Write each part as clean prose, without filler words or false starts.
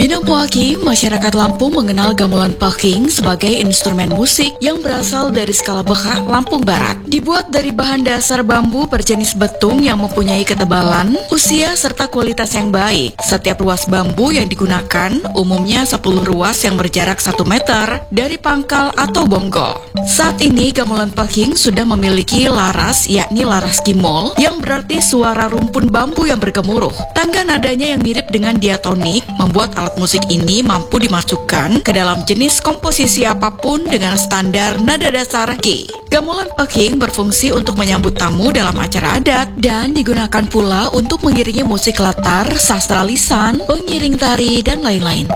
Puaki, masyarakat Lampung mengenal gamelan paking sebagai instrumen musik yang berasal dari skala Bekak, Lampung Barat. Dibuat dari bahan dasar bambu berjenis betung yang mempunyai ketebalan, usia, serta kualitas yang baik. Setiap ruas bambu yang digunakan umumnya 10 ruas yang berjarak 1 meter dari pangkal atau bonggol. Saat ini gamelan paking sudah memiliki laras, yakni laras gimol, yang berarti suara rumpun bambu yang bergemuruh. Tangga nadanya yang mirip dengan diatonik membuat alat musik ini mampu dimasukkan ke dalam jenis komposisi apapun dengan standar nada dasar G. Gamelan paking berfungsi untuk menyambut tamu dalam acara adat dan digunakan pula untuk mengiringi musik latar, sastra lisan, pengiring tari, dan lain-lain.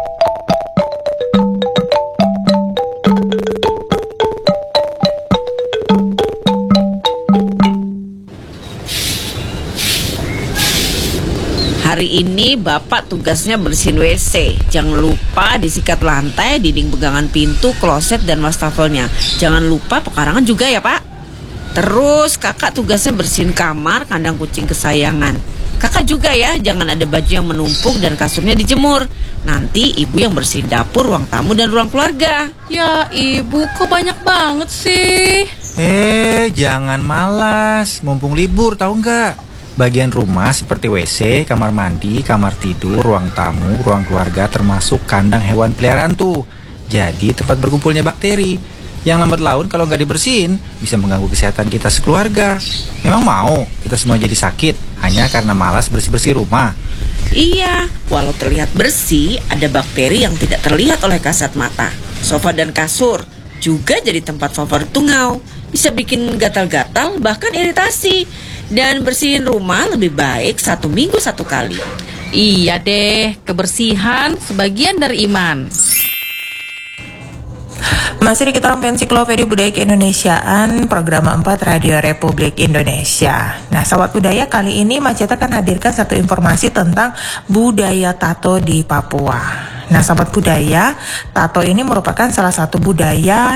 Hari ini Bapak tugasnya bersihin WC. Jangan lupa disikat lantai, dinding pegangan pintu, kloset, dan wastafelnya. Jangan lupa pekarangan juga ya Pak. Terus Kakak tugasnya bersihin kamar, kandang kucing kesayangan. Kakak juga ya, jangan ada baju yang menumpuk dan kasurnya dijemur. Nanti Ibu yang bersihin dapur, ruang tamu, dan ruang keluarga. Ya Ibu, kok banyak banget sih? Jangan malas, mumpung libur tahu nggak? Bagian rumah seperti WC, kamar mandi, kamar tidur, ruang tamu, ruang keluarga termasuk kandang hewan peliharaan tuh. Jadi tempat berkumpulnya bakteri. Yang lambat laun kalau nggak dibersihin bisa mengganggu kesehatan kita sekeluarga. Memang mau kita semua jadi sakit hanya karena malas bersih-bersih rumah? Iya, walau terlihat bersih, ada bakteri yang tidak terlihat oleh kasat mata. Sofa dan kasur juga jadi tempat favorit tungau. Bisa bikin gatal-gatal, bahkan iritasi. Dan bersihin rumah lebih baik 1 minggu 1 kali. Iya deh, kebersihan sebagian dari iman. Masih di kita Ensiklopedia Budaya Keindonesiaan, program 4 Radio Republik Indonesia. Nah, Sobat Budaya, kali ini Maceta akan hadirkan satu informasi tentang budaya tato di Papua. Nah, Sobat Budaya, tato ini merupakan salah satu budaya